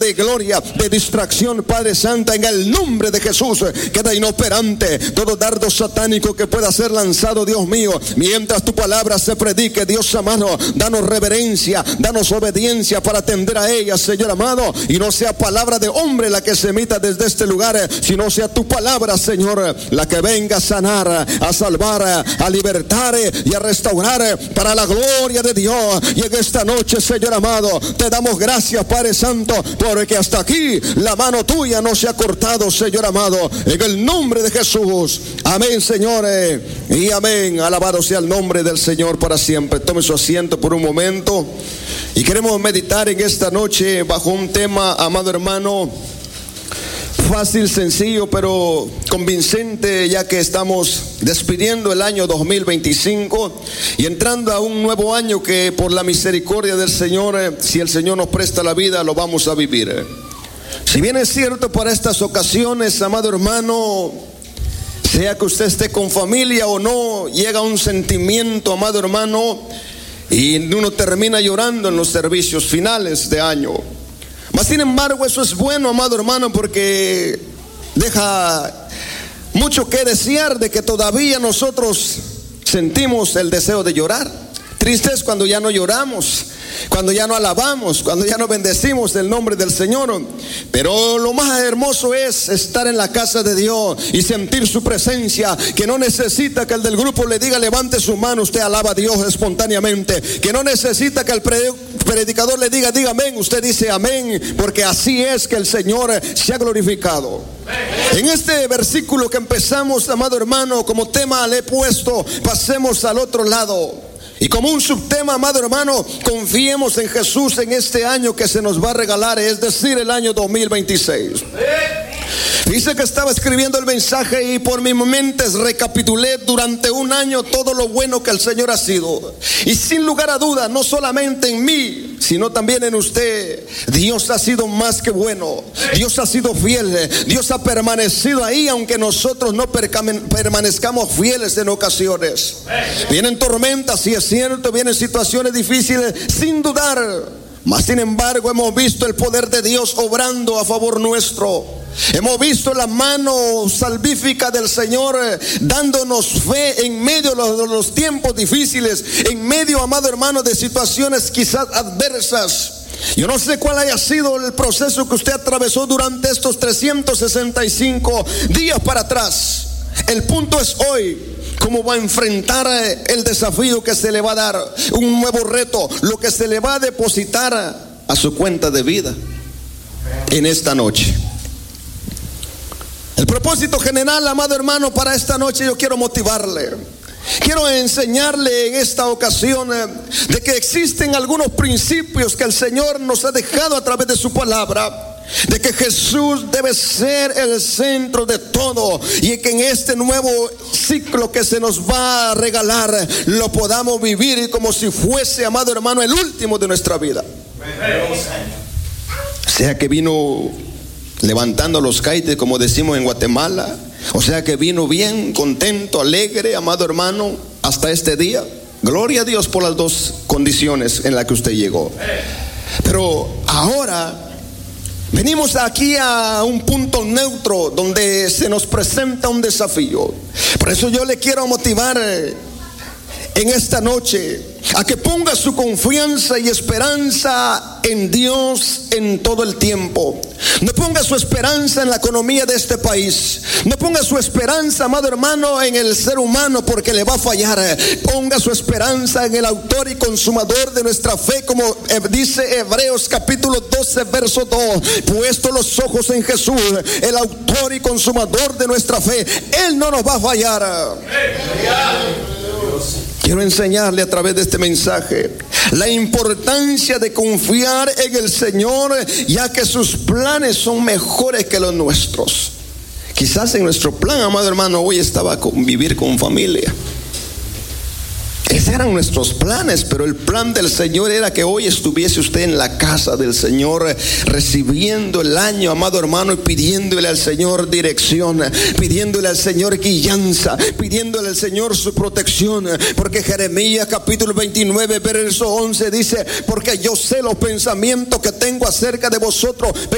de gloria, de distracción, Padre Santo, en el nombre de Jesús. Queda inoperante todo dardo satánico que pueda ser lanzado, Dios mío, mientras tu palabra se predique, Dios amado. Danos reverencia, danos obediencia para atender a ella, Señor amado, y no sea palabra de hombre la que se emita desde este lugar, sino sea tu palabra, Señor, la que venga a sanar, a salvar, a libertar y a restaurar para la gloria de Dios. Y en esta noche, Señor amado, te damos gracias, Padre Santo, porque hasta aquí la mano tuya no se ha cortado, Señor amado, en el nombre de Jesús. Amén, señores, y amén. Alabado sea el nombre del Señor para siempre. Tome su asiento por un momento y queremos meditar en esta noche bajo un tema, amado hermano, fácil, sencillo, pero convincente, ya que estamos despidiendo el año 2025 y entrando a un nuevo año que por la misericordia del Señor, si el Señor nos presta la vida, lo vamos a vivir. Si bien es cierto, para estas ocasiones, amado hermano, sea que usted esté con familia o no, llega un sentimiento, amado hermano, y uno termina llorando en los servicios finales de año. Mas sin embargo, eso es bueno, amado hermano, porque deja mucho que desear de que todavía nosotros sentimos el deseo de llorar. Triste es cuando ya no lloramos, cuando ya no alabamos, cuando ya no bendecimos el nombre del Señor. Pero lo más hermoso es estar en la casa de Dios y sentir su presencia, que no necesita que el del grupo le diga levante su mano, usted alaba a Dios espontáneamente. Que no necesita que el predicador le diga amén, usted dice amén, porque así es que el Señor se ha glorificado. En este versículo que empezamos, amado hermano, como tema le he puesto, pasemos al otro lado. Y como un subtema, amado hermano, confiemos en Jesús en este año que se nos va a regalar, es decir, el año 2026. Dice que estaba escribiendo el mensaje y por mi mente recapitulé durante un año todo lo bueno que el Señor ha sido. Y sin lugar a duda, no solamente en mí, sino también en usted, Dios ha sido más que bueno. Dios ha sido fiel, Dios ha permanecido ahí, aunque nosotros no permanezcamos fieles en ocasiones. Vienen tormentas, sí es cierto, vienen situaciones difíciles, sin dudar. Mas sin embargo hemos visto el poder de Dios obrando a favor nuestro. Hemos visto la mano salvífica del Señor dándonos fe en medio de los tiempos difíciles, en medio, amado hermano, de situaciones quizás adversas. Yo no sé cuál haya sido el proceso que usted atravesó durante estos 365 días para atrás. El punto es hoy, cómo va a enfrentar el desafío que se le va a dar, un nuevo reto, lo que se le va a depositar a su cuenta de vida en esta noche. El propósito general, amado hermano, para esta noche yo quiero motivarle. Quiero enseñarle en esta ocasión de que existen algunos principios que el Señor nos ha dejado a través de su palabra. De que Jesús debe ser el centro de todo y que en este nuevo ciclo que se nos va a regalar lo podamos vivir como si fuese, amado hermano, el último de nuestra vida. O sea que vino levantando los caites, como decimos en Guatemala. O sea que vino bien, contento, alegre, amado hermano, hasta este día. Gloria a Dios por las dos condiciones en las que usted llegó. Pero ahora venimos aquí a un punto neutro donde se nos presenta un desafío. Por eso yo le quiero motivar en esta noche a que ponga su confianza y esperanza en Dios en todo el tiempo. No ponga su esperanza en la economía de este país. No ponga su esperanza, amado hermano, en el ser humano, porque le va a fallar. Ponga su esperanza en el autor y consumador de nuestra fe, como dice Hebreos capítulo 12 verso 2. Puesto los ojos en Jesús, el autor y consumador de nuestra fe, Él no nos va a fallar. Quiero enseñarle a través de este mensaje la importancia de confiar en el Señor, ya que sus planes son mejores que los nuestros. Quizás en nuestro plan, amado hermano, hoy estaba convivir con familia. Esos eran nuestros planes, pero el plan del Señor era que hoy estuviese usted en la casa del Señor, recibiendo el año, amado hermano, y pidiéndole al Señor dirección, pidiéndole al Señor guianza, pidiéndole al Señor su protección. Porque Jeremías capítulo 29 verso 11 dice: porque yo sé los pensamientos que tengo acerca de vosotros,